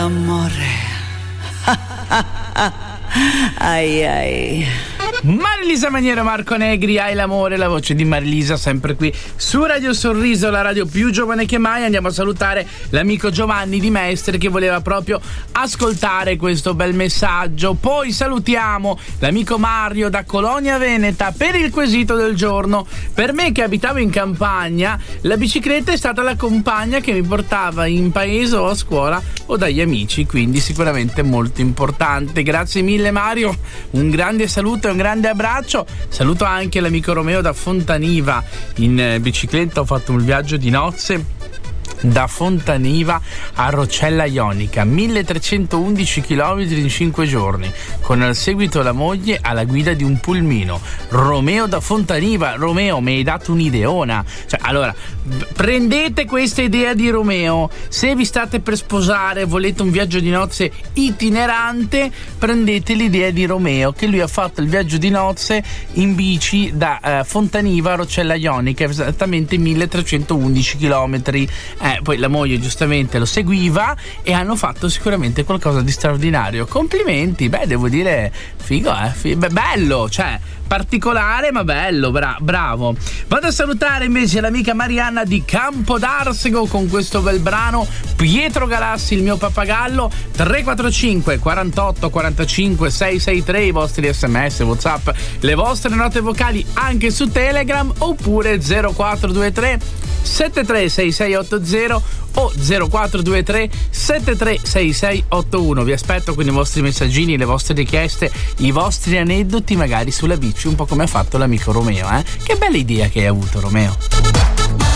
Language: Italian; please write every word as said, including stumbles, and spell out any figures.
l'amore. Ai ai. Marilisa Maniero, Marco Negri, Hai l'amore, la voce di Marilisa sempre qui su Radio Sorriso, la radio più giovane che mai. Andiamo a salutare l'amico Giovanni di Mestre che voleva proprio ascoltare questo bel messaggio. Poi salutiamo l'amico Mario da Colonia Veneta per il quesito del giorno. Per me che abitavo in campagna, la bicicletta è stata la compagna che mi portava in paese o a scuola o dagli amici, quindi sicuramente molto importante. Grazie mille Mario, un grande saluto e un grande abbraccio. Saluto anche l'amico Romeo da Fontaniva. In bicicletta ho fatto un viaggio di nozze da Fontaniva a Rocella Ionica, milletrecentoundici chilometri in cinque giorni, con al seguito la moglie alla guida di un pulmino. Romeo da Fontaniva. Romeo, mi hai dato un'ideona. Cioè, allora, prendete questa idea di Romeo. Se vi state per sposare, volete un viaggio di nozze itinerante, prendete l'idea di Romeo, che lui ha fatto il viaggio di nozze in bici da eh, Fontaniva a Rocella Ionica, esattamente milletrecentoundici chilometri. Eh, poi la moglie giustamente lo seguiva e hanno fatto sicuramente qualcosa di straordinario. Complimenti, beh, devo dire figo, eh? F- beh, bello, cioè particolare ma bello, bra- bravo. Vado a salutare invece l'amica Marianna di Campodarsego con questo bel brano Pietro Galassi, il mio pappagallo. Tre quattro cinque quarantotto quarantacinque seicentosessantatré i vostri sms, whatsapp, le vostre note vocali anche su Telegram, oppure zero quattro due tre sette tre sei sei otto zero o zero quattro due tre sette tre sei sei otto uno. Vi aspetto con i vostri messaggini, le vostre richieste, i vostri aneddoti, magari sulla bici, un po' come ha fatto l'amico Romeo. Eh? Che bella idea che hai avuto, Romeo.